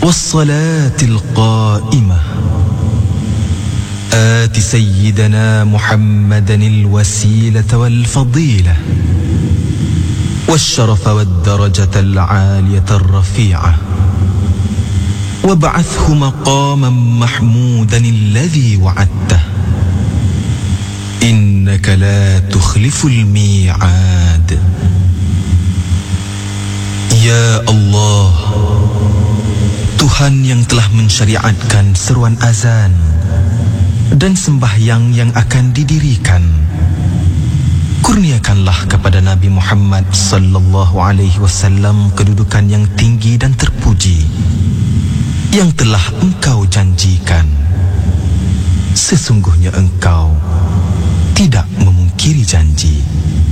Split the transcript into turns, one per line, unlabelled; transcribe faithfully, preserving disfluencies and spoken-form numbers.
والصلاة القائمة آت سيدنا محمدا الوسيلة والفضيلة والشرف والدرجة العالية الرفيعة وابعثه مقاما محمودا الذي وعدته إنك لا تخلف الميعاد. Ya Allah, Tuhan yang telah mensyariatkan seruan azan dan sembahyang yang akan didirikan, kurniakanlah kepada Nabi Muhammad sallallahu alaihi wasallam kedudukan yang tinggi dan terpuji yang telah Engkau janjikan. Sesungguhnya Engkau tidak memungkiri janji.